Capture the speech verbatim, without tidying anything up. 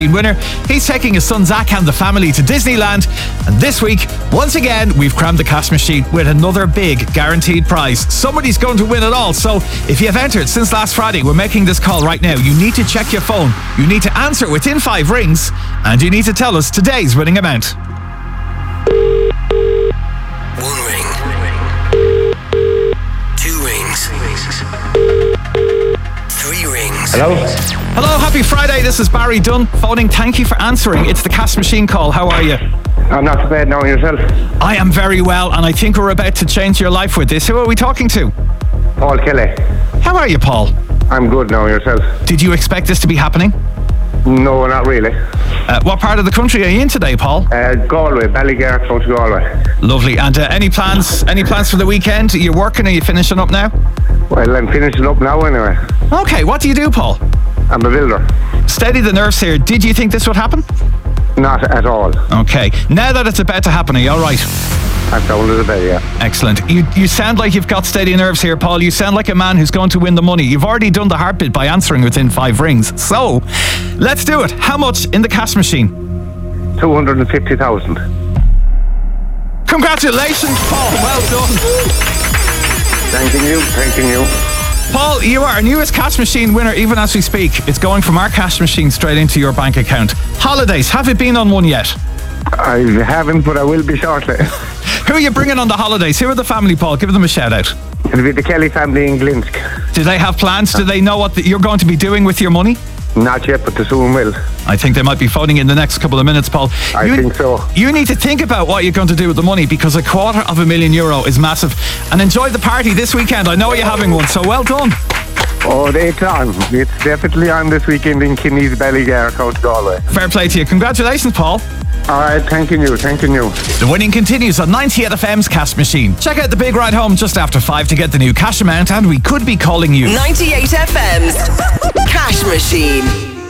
winner. He's taking his son Zach and the family to Disneyland, and this week once again we've crammed the cash machine with another big guaranteed prize. Somebody's going to win it all, so if you have entered since last Friday, we're making this call right now. You need to check your phone, you need to answer within five rings, and you need to tell us today's winning amount. One ring, two rings, three rings. Hello? Hello, happy Friday. This is Barry Dunn phoning. Thank you for answering. It's the cash machine call. How are you? I'm not too bad now, yourself. I am very well, and I think we're about to change your life with this. Who are we talking to? Paul Kelly. How are you, Paul? I'm good now, yourself. Did you expect this to be happening? No, not really. Uh, what part of the country are you in today, Paul? Uh, Galway, Ballygar, County Galway. Lovely. And uh, any plans? Any plans for the weekend? Are you working? Are you finishing up now? Well, I'm finishing up now anyway. Okay. What do you do, Paul? I'm a builder. Steady the nerves here. Did you think this would happen? Not at all. Okay. Now that it's about to happen, are you all right? I'm down to the bed, yeah. Excellent. You you sound like you've got steady nerves here, Paul. You sound like a man who's going to win the money. You've already done the hard bit by answering within five rings. So, let's do it. How much in the cash machine? two hundred fifty thousand. Congratulations, Paul. Well done. Thanking you, thanking you. Paul, you are our newest cash machine winner even as we speak. It's going from our cash machine straight into your bank account. Holidays, have you been on one yet? I haven't, but I will be shortly. Who are you bringing on the holidays? Who are the family, Paul? Give them a shout out. It'll be the Kelly family in Glinsk. Do they have plans? Do they know what the, you're going to be doing with your money? Not yet, but they soon will. I think they might be phoning in the next couple of minutes, Paul. I you, think so. You need to think about what you're going to do with the money, because a quarter of a million euro is massive. And enjoy the party this weekend. I know you're having one, so well done. Oh, it's on. It's definitely on this weekend in Kinneys, Ballygar, County Galway. Fair play to you. Congratulations, Paul. All right, thanking you, thanking you. The winning continues on ninety-eight F M's Cash Machine. Check out the big ride home just after five to get the new cash amount, and we could be calling you. ninety-eight F M's Cash Machine.